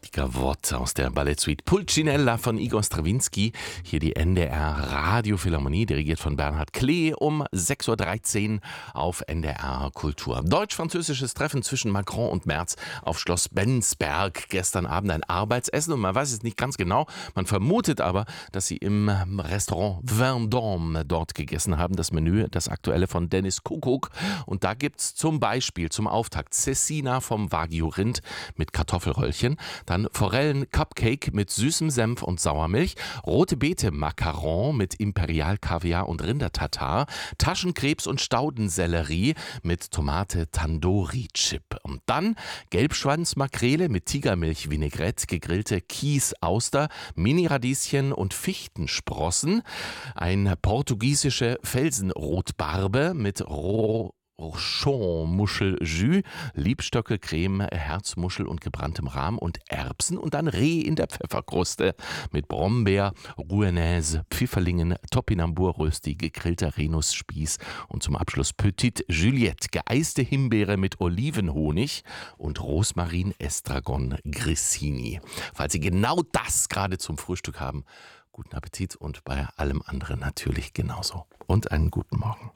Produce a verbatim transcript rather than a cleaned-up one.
Gavotte aus der Ballettsuite Pulcinella von Igor Strawinski. Hier die N D R Radiophilharmonie, dirigiert von Bernhard Klee, um sechs Uhr dreizehn auf N D R Kultur. Deutsch-französisches Treffen zwischen Macron und Merz auf Schloss Bensberg. Gestern Abend ein Arbeitsessen und man weiß es nicht ganz genau. Man vermutet aber, dass sie im Restaurant Vendôme dort gegessen haben. Das Menü, das aktuelle von Dennis Kuckuck. Und da gibt es zum Beispiel zum Auftakt Cecina vom Wagyu-Rind mit Kartoffelröllchen. Dann Forellen-Cupcake mit süßem Senf und Sauermilch, rote Beete-Macaron mit Imperial-Kaviar und Rindertatar, Taschenkrebs und Staudensellerie mit Tomate-Tandoori-Chip. Und dann Gelbschwanz-Makrele mit Tigermilch-Vinaigrette, gegrillte Kies-Auster, Mini-Radieschen und Fichtensprossen, ein portugiesische Felsenrotbarbe mit Roh Rochon-Muschel-Jus, Liebstöcke-Creme, Herzmuschel und gebranntem Rahm und Erbsen und dann Reh in der Pfefferkruste mit Brombeer, Rouennaise, Pfifferlingen, Topinambur-Rösti, gegrillter Renusspieß und zum Abschluss Petite Juliette, geeiste Himbeere mit Olivenhonig und Rosmarin-Estragon-Grissini. Falls Sie genau das gerade zum Frühstück haben, guten Appetit und bei allem anderen natürlich genauso. Und einen guten Morgen.